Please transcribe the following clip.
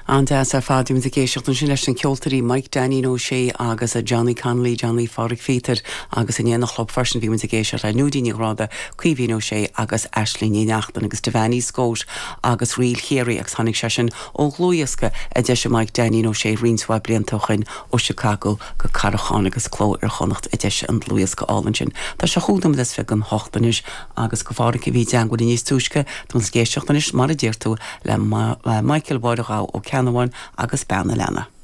An sa fádim a géisiocht an sin leis an ceoltarí Mike Danny O'Shea agus a Johnny Connolly, Johnny Farrick Feater agus in éanach club farsin bhí a géisiocht a núdíine ráda Cuivín O'Shea agus Ashley Níneachtan agus Devani Scott agus Riel Chéirí agus tháinig sé sin ó glúiasca a de Mike Danny O'Shea rinsá bliantachan ó Chicago go carachan agus cló ar chonacht a de an glúiasca álan sin. Tá se chúdam des fe an hochtanis agus go fáric a bhí deangu níos túisce don géisiochtanis mar a ddíirtú le Michael Boiderá ó Canhain agus Beanna Lena.